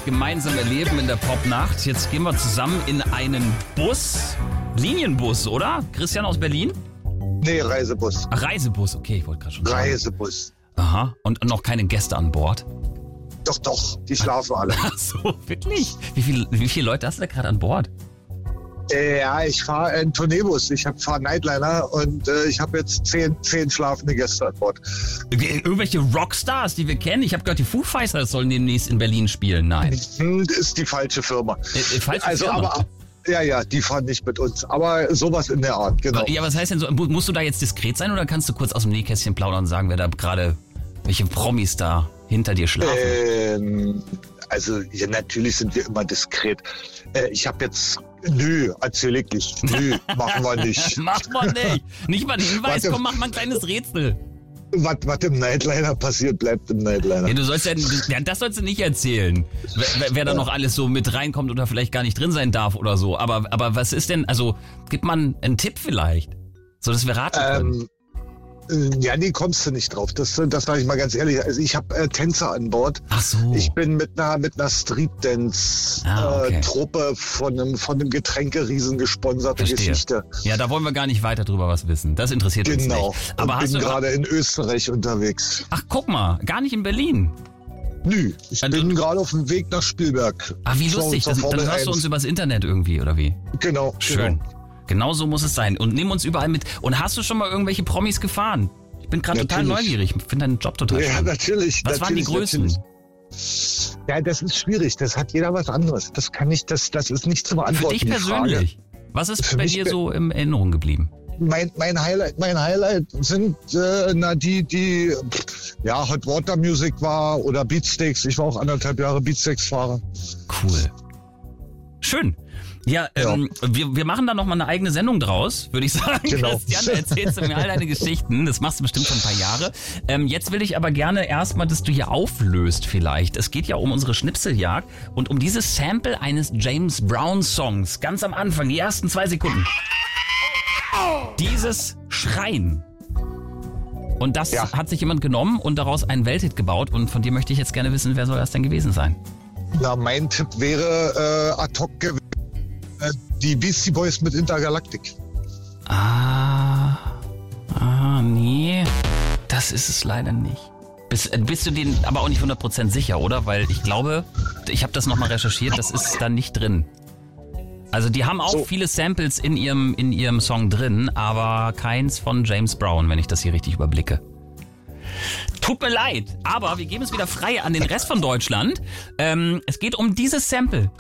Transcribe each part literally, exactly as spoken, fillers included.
gemeinsam erleben in der Popnacht. Jetzt gehen wir zusammen in einen Bus. Linienbus, oder? Christian aus Berlin? Nee, Reisebus. Ach, Reisebus, okay, ich wollte gerade schon sagen. Reisebus. Aha, und noch keine Gäste an Bord? Doch, doch, die schlafen alle. Ach so, wirklich? Wie, viel, wie viele Leute hast du da gerade an Bord? Äh, ja, ich fahre einen Tourneebus. Ich fahre Nightliner und äh, ich habe jetzt zehn, zehn schlafende Gäste an Bord. Irgendwelche Rockstars, die wir kennen? Ich habe gehört, die Foo Fighters sollen demnächst in Berlin spielen. Nein. Das ist die falsche Firma. Äh, äh, falsche also, Firma? aber ja, ja, die fahren nicht mit uns. Aber sowas in der Art, genau. Ja, was heißt denn so? Musst du da jetzt diskret sein oder kannst du kurz aus dem Nähkästchen plaudern und sagen, wer da gerade, welche Promis da hinter dir schlafen? Ähm, also, ja, natürlich sind wir immer diskret. Äh, ich habe jetzt Nö, erzähl ich nicht. Nö, machen wir nicht. Machen wir nicht. Nicht mal einen Hinweis, komm, mach mal ein kleines Rätsel. Was, was im Nightliner passiert, bleibt im Nightliner. Ja, du sollst ja, ja, das sollst du nicht erzählen. Wer, wer da noch alles so mit reinkommt oder vielleicht gar nicht drin sein darf oder so. Aber, aber was ist denn, also, gib mal einen Tipp vielleicht, so dass wir raten können. Ähm, Ja, nee, kommst du nicht drauf. Das, das sage ich mal ganz ehrlich. Also ich habe äh, Tänzer an Bord. Ach so. Ich bin mit einer mit einer Street-Dance-Truppe Ah, okay. äh, von einem von einem Getränkeriesen gesponserte Verstehe. Geschichte. Ja, da wollen wir gar nicht weiter drüber was wissen. Das interessiert Genau. uns nicht. Aber und hast bin du gerade in Österreich unterwegs. Ach, guck mal, gar nicht in Berlin. Nö, ich Also- bin gerade auf dem Weg nach Spielberg. Ach, wie Zur- lustig. zur Das, dann Formel hörst du eins. uns übers Internet irgendwie, oder wie? Genau. Schön. Genau. Genau so muss es sein. Und nimm uns überall mit. Und hast du schon mal irgendwelche Promis gefahren? Ich bin gerade total Natürlich. neugierig. Ich finde deinen Job total Ja, spannend. natürlich. Was waren die natürlich, größten? natürlich. Ja, das ist schwierig. Das hat jeder was anderes. Das kann ich, das, das ist nicht zu Für beantworten. dich die Frage. persönlich. Was ist Für bei mich dir pe- so in Erinnerung geblieben? Mein, mein Highlight, mein Highlight sind äh, na die, die pff, ja Hot Water Music war oder Beatsteaks. Ich war auch anderthalb Jahre Beatsteaks-Fahrer. Cool. Schön. Ja, ähm, wir, wir machen da nochmal eine eigene Sendung draus, würde ich sagen. Genau. Christian, da erzählst du mir all deine Geschichten. Das machst du bestimmt schon ein paar Jahre. Ähm, jetzt will ich aber gerne erstmal, dass du hier auflöst vielleicht. Es geht ja um unsere Schnipseljagd und um dieses Sample eines James Brown Songs. Ganz am Anfang, die ersten zwei Sekunden. Dieses Schreien. Und das Ja. hat sich jemand genommen und daraus einen Welthit gebaut. Und von dir möchte ich jetzt gerne wissen, wer soll das denn gewesen sein? Na, mein Tipp wäre äh, ad hoc gewesen, äh, die Beastie Boys mit Intergalactic. Ah, ah, nee, das ist es leider nicht. Bist, äh, bist du den aber auch nicht hundert Prozent sicher, oder? Weil ich glaube, ich habe das nochmal recherchiert, das ist da nicht drin. Also die haben auch So. viele Samples in ihrem, in ihrem Song drin, aber keins von James Brown, wenn ich das hier richtig überblicke. Tut mir leid, aber wir geben es wieder frei an den Rest von Deutschland. Ähm, es geht um dieses Sample.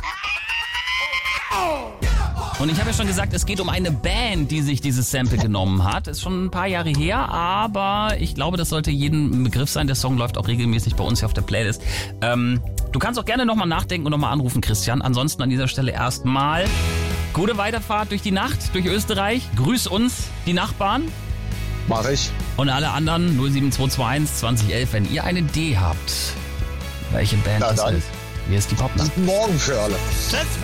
Und ich habe ja schon gesagt, es geht um eine Band, die sich dieses Sample genommen hat. Ist schon ein paar Jahre her, aber ich glaube, das sollte jedem ein Begriff sein. Der Song läuft auch regelmäßig bei uns hier auf der Playlist. Ähm, du kannst auch gerne nochmal nachdenken und nochmal anrufen, Christian. Ansonsten an dieser Stelle erstmal gute Weiterfahrt durch die Nacht, durch Österreich. Grüß uns, die Nachbarn. Mach ich. Und alle anderen null sieben zwei zwei eins zwanzig elf, wenn ihr eine Idee habt, welche Band Na das dann. ist. Hier ist die Popnacht. Guten Morgen für alle. Tschüss.